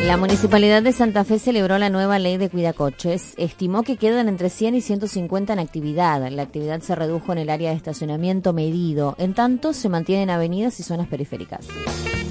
La Municipalidad de Santa Fe celebró la nueva ley de cuidacoches. Estimó que quedan entre 100 y 150 en actividad. La actividad se redujo en el área de estacionamiento medido. En tanto, se mantienen avenidas y zonas periféricas.